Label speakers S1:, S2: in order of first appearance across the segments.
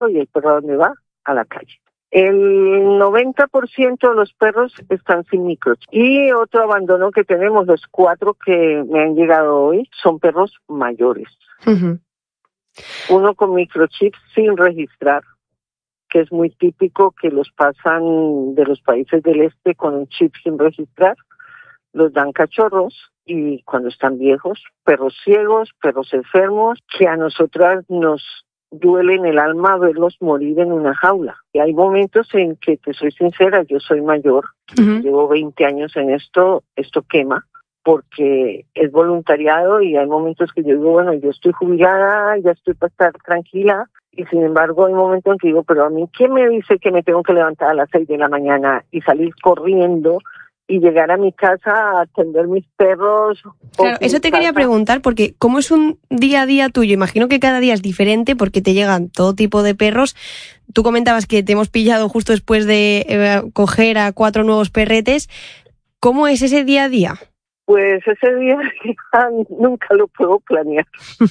S1: ¿Y el perro a dónde va? A la calle. El 90% de los perros están sin microchip. Y otro abandono que tenemos, los 4 que me han llegado hoy, son perros mayores.
S2: Uh-huh.
S1: Uno con microchip sin registrar, que es muy típico que los pasan de los países del este con un chip sin registrar. Los dan cachorros y cuando están viejos, perros ciegos, perros enfermos, que a nosotras nos duele en el alma verlos morir en una jaula. Y hay momentos en que, te soy sincera, yo soy mayor, llevo 20 años en esto quema, porque es voluntariado y hay momentos que yo digo, bueno, yo estoy jubilada, ya estoy para estar tranquila, y sin embargo hay momentos en que digo, pero a mí, ¿quién me dice que me tengo que levantar a las 6 de la mañana y salir corriendo y llegar a mi casa a atender mis perros?
S2: Claro, eso te quería preguntar, porque ¿cómo es un día a día tuyo? Imagino que cada día es diferente porque te llegan todo tipo de perros. Tú comentabas que te hemos pillado justo después de coger a 4 nuevos perretes. ¿Cómo es ese día a día?
S1: Pues ese día nunca lo puedo planear.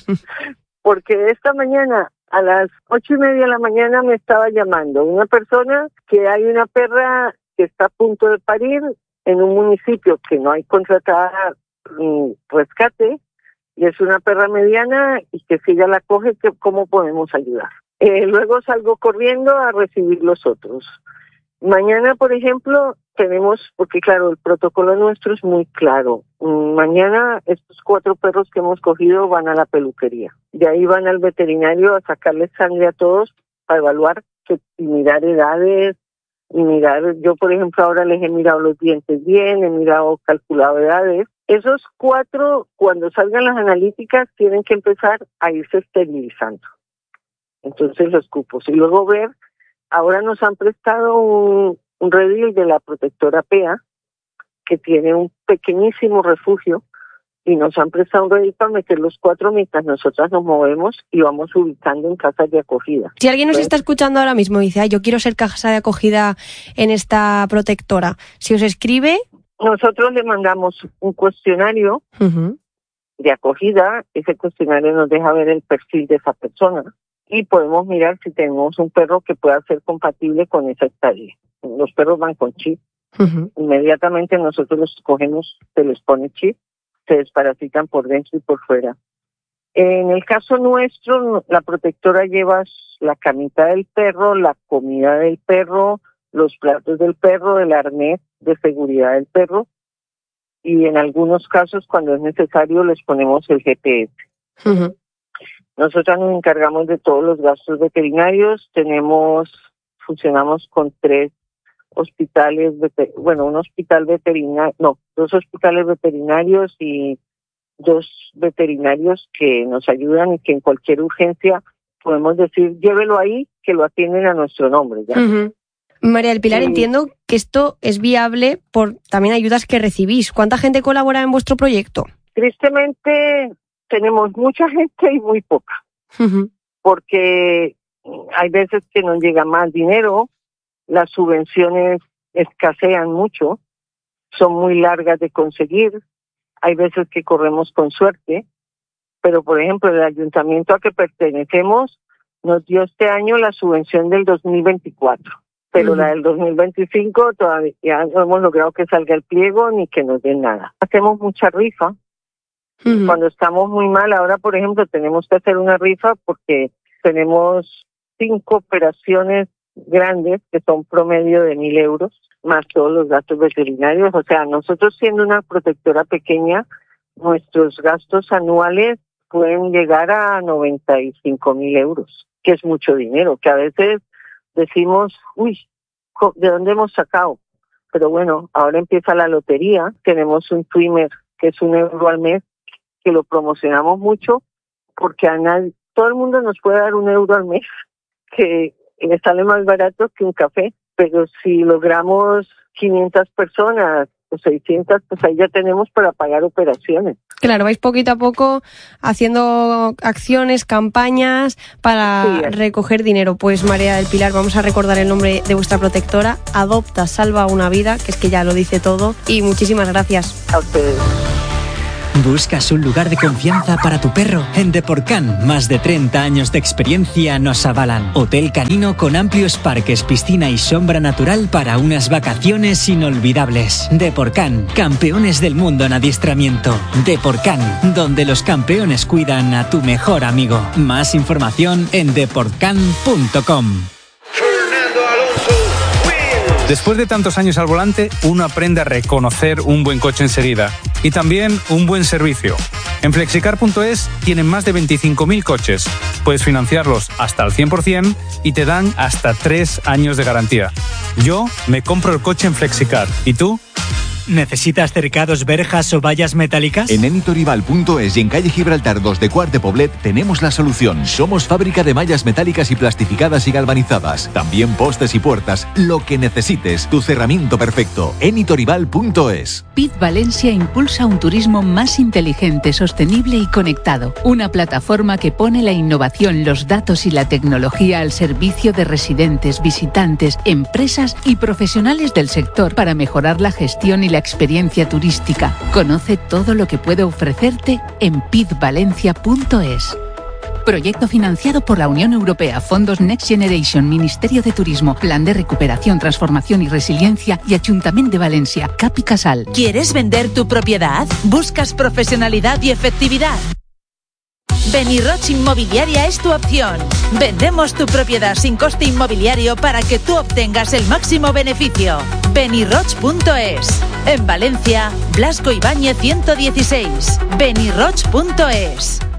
S1: Porque esta mañana, a las 8:30 de la mañana, me estaba llamando una persona que hay una perra que está a punto de parir en un municipio que no hay contratada rescate, y es una perra mediana, y que si ella la coge, ¿cómo podemos ayudar? Luego salgo corriendo a recibir los otros. Mañana, por ejemplo, tenemos, porque claro, el protocolo nuestro es muy claro. Mañana estos 4 perros que hemos cogido van a la peluquería. De ahí van al veterinario a sacarles sangre a todos para evaluar y mirar edades. Y mirar, yo por ejemplo ahora les he mirado los dientes bien, he calculado edades. Esos 4, cuando salgan las analíticas, tienen que empezar a irse esterilizando. Entonces los cupos. Y luego ver, ahora nos han prestado un redil de la protectora PEA, que tiene un pequeñísimo refugio, y nos han prestado un redil para meter los 4 mientras nosotras nos movemos y vamos ubicando en casas de acogida.
S2: Si alguien nos está escuchando ahora mismo y dice, yo quiero ser casa de acogida en esta protectora, si os escribe...
S1: Nosotros le mandamos un cuestionario de acogida. Ese cuestionario nos deja ver el perfil de esa persona y podemos mirar si tenemos un perro que pueda ser compatible con esa estadía. Los perros van con chip. Inmediatamente nosotros los cogemos, se les pone chip, se desparasitan por dentro y por fuera. En el caso nuestro, la protectora lleva la camita del perro, la comida del perro, los platos del perro, el arnés de seguridad del perro, y en algunos casos, cuando es necesario, les ponemos el GPS. Nosotros nos encargamos de todos los gastos veterinarios. Funcionamos con 3 hospitales, un hospital veterinario, 2 hospitales veterinarios y 2 veterinarios que nos ayudan, y que en cualquier urgencia podemos decir, llévelo ahí, que lo atienden a nuestro nombre. ¿Ya?
S2: María del Pilar, entiendo que esto es viable por también ayudas que recibís. ¿Cuánta gente colabora en vuestro proyecto?
S1: Tristemente tenemos mucha gente y muy poca, porque hay veces que nos llega más dinero, las subvenciones escasean mucho, son muy largas de conseguir, hay veces que corremos con suerte, pero por ejemplo el ayuntamiento a que pertenecemos nos dio este año la subvención del 2024, pero la del 2025 todavía no hemos logrado que salga el pliego ni que nos den nada. Hacemos mucha rifa. Cuando estamos muy mal, ahora por ejemplo tenemos que hacer una rifa porque tenemos 5 operaciones grandes que son promedio de 1,000 euros, más todos los gastos veterinarios. O sea, nosotros siendo una protectora pequeña, nuestros gastos anuales pueden llegar a 95,000 euros, que es mucho dinero, que a veces decimos, ¿de dónde hemos sacado? Pero bueno, ahora empieza la lotería, tenemos un trimmer que es 1 euro al mes, que lo promocionamos mucho, porque todo el mundo nos puede dar 1 euro al mes, que le sale más barato que un café, pero si logramos 500 personas o 600, pues ahí ya tenemos para pagar operaciones.
S2: Claro, vais poquito a poco haciendo acciones, campañas para recoger dinero. Pues María del Pilar, vamos a recordar el nombre de vuestra protectora, Adopta, Salva una Vida, que es que ya lo dice todo, y muchísimas gracias.
S1: A ustedes.
S3: ¿Buscas un lugar de confianza para tu perro? En Deporcan, más de 30 años de experiencia nos avalan. Hotel canino con amplios parques, piscina y sombra natural para unas vacaciones inolvidables. Deporcan, campeones del mundo en adiestramiento. Deporcan, donde los campeones cuidan a tu mejor amigo. Más información en deporcan.com.
S4: Después de tantos años al volante, uno aprende a reconocer un buen coche enseguida y también un buen servicio. En Flexicar.es tienen más de 25.000 coches. Puedes financiarlos hasta al 100% y te dan hasta 3 años de garantía. Yo me compro el coche en Flexicar. ¿Y tú?
S3: ¿Necesitas cercados, verjas o vallas metálicas?
S5: En enitorival.es y en calle Gibraltar 2 de Quart de Poblet tenemos la solución. Somos fábrica de mallas metálicas y plastificadas y galvanizadas. También postes y puertas. Lo que necesites. Tu cerramiento perfecto. Enitorival.es.
S6: PID Valencia impulsa un turismo más inteligente, sostenible y conectado. Una plataforma que pone la innovación, los datos y la tecnología al servicio de residentes, visitantes, empresas y profesionales del sector para mejorar la gestión y la experiencia turística. Conoce todo lo que puede ofrecerte en pidvalencia.es. Proyecto financiado por la Unión Europea, Fondos Next Generation, Ministerio de Turismo, Plan de Recuperación, Transformación y Resiliencia y Ayuntamiento de Valencia, Cap y Casal.
S7: ¿Quieres vender tu propiedad? ¿Buscas profesionalidad y efectividad? Beniroch Inmobiliaria es tu opción. Vendemos tu propiedad sin coste inmobiliario para que tú obtengas el máximo beneficio. Beniroch.es. En Valencia, Blasco Ibáñez 116. Beniroch.es.